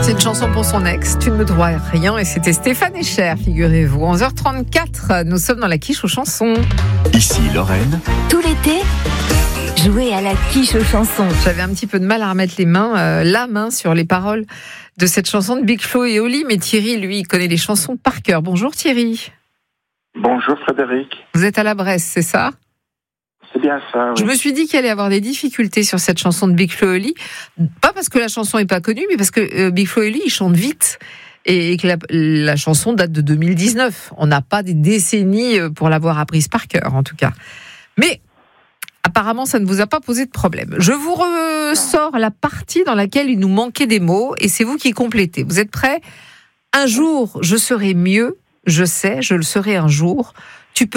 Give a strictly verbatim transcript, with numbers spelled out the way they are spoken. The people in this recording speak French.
C'est une chanson pour son ex, Tu ne me dois rien, et c'était Stéphane Echer, figurez-vous. onze heures trente-quatre, nous sommes dans la quiche aux chansons. Ici Lorraine. Tout l'été, jouez à la quiche aux chansons. J'avais un petit peu de mal à remettre les mains, euh, la main sur les paroles de cette chanson de Big Flo et Oli, mais Thierry, lui, il connaît les chansons par cœur. Bonjour Thierry. Bonjour Frédéric. Vous êtes à la Bresse, c'est ça ? C'est bien ça, oui. Je me suis dit qu'il allait y avoir des difficultés sur cette chanson de Big Flo et Oli. Pas parce que la chanson n'est pas connue, mais parce que euh, Big Flo et Oli, ils chantent vite. Et que la, la chanson date de deux mille dix-neuf. On n'a pas des décennies pour l'avoir apprise par cœur, en tout cas. Mais apparemment, ça ne vous a pas posé de problème. Je vous ressors la partie dans laquelle il nous manquait des mots, et c'est vous qui complétez. Vous êtes prêts ? Un jour, je serai mieux. Je sais, je le serai un jour.